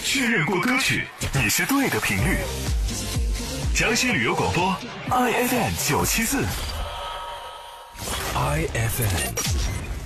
确认过歌曲，你是对的频率。江西旅游广播 IFM 974 IFM